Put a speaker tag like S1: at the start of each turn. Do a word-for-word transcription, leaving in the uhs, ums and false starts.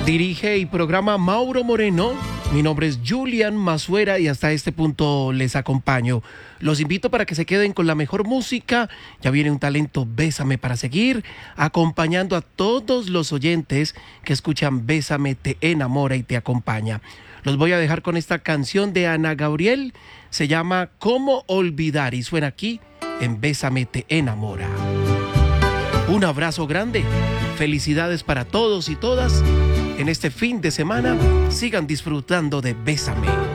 S1: Dirige y programa Mauro Moreno. Mi nombre es Julian Mazuera y hasta este punto les acompaño. Los invito para que se queden con la mejor música. Ya viene un talento Bésame para seguir, acompañando a todos los oyentes que escuchan Bésame, te enamora y te acompaña. Los voy a dejar con esta canción de Ana Gabriel. Se llama ¿Cómo olvidar? Y suena aquí en Bésame, te enamora. Un abrazo grande. Felicidades para todos y todas. En este fin de semana, sigan disfrutando de Bésame.